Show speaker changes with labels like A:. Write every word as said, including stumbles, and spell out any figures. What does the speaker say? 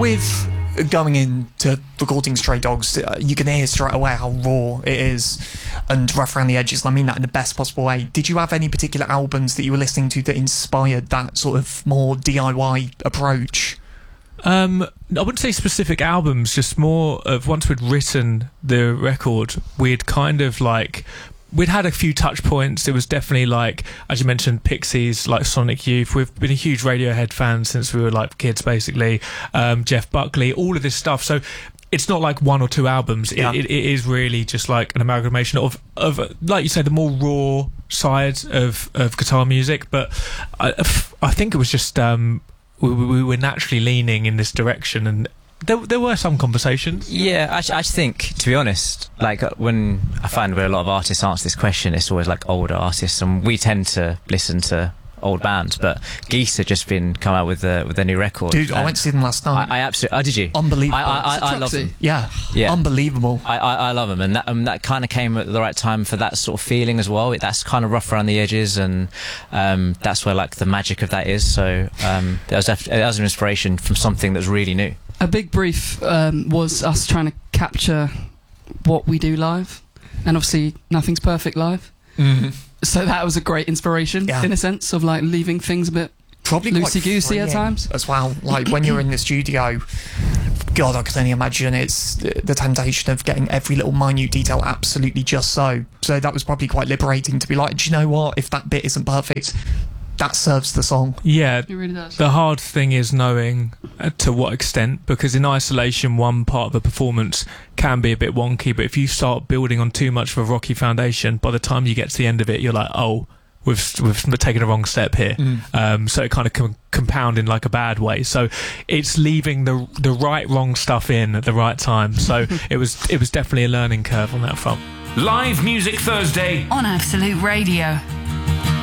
A: with going into recording Stray Dogs, uh, you can hear straight away how raw it is and rough around the edges, and I mean that in the best possible way. Did you have any particular albums that you were listening to that inspired that sort of more D I Y approach?
B: Um, I wouldn't say specific albums, just more of once we'd written the record, we'd kind of like... We'd had a few touch points. It was definitely like, as you mentioned, Pixies, like Sonic Youth. We've been a huge Radiohead fan since we were like kids, basically. Um, Jeff Buckley, all of this stuff. So it's not like one or two albums. It,
A: Yeah.
B: it, it is really just like an amalgamation of, of, like you say, the more raw side of, of guitar music. But I, I think it was just um, we, we were naturally leaning in this direction, and There, there were some conversations.
C: Yeah, I, I think, to be honest, like when I find where a lot of artists answer this question, it's always like older artists, and we tend to listen to old bands. But Geese had just been come out with a with a new record.
A: Dude, I went to see them last night.
C: I, I absolutely. Oh, did you?
A: Unbelievable.
C: I, I, I, I love them.
A: Yeah,
C: Yeah.
A: unbelievable.
C: I, I, I love them, and that, um, that kind of came at the right time for that sort of feeling as well. It, that's kind of rough around the edges, and um, that's where like the magic of that is. So um, that was def- that was an inspiration from something that's really new.
D: A big brief um, was us trying to capture what we do live, and obviously nothing's perfect live.
A: Mm-hmm.
D: So that was a great inspiration,
A: Yeah.
D: in a sense of like leaving things a bit
A: Probably quite
D: loosey-goosey at
A: freeing
D: times
A: as well. Like when you're in the studio, God, I can only imagine it's the, the temptation of getting every little minute detail absolutely just so. So that was probably quite liberating to be like, do you know what? If that bit isn't perfect, that serves the song.
B: Yeah,
D: It really does.
B: the hard thing is knowing uh, to what extent, because in isolation one part of a performance can be a bit wonky, but if you start building on too much of a rocky foundation, by the time you get to the end of it, you're like, oh, we've we've taken a wrong step here.
A: Mm.
B: Um, so it kind of com- compound in like a bad way. So it's leaving the the right wrong stuff in at the right time. So it was it was definitely a learning curve on that front.
E: Live Music Thursday
F: on Absolute Radio.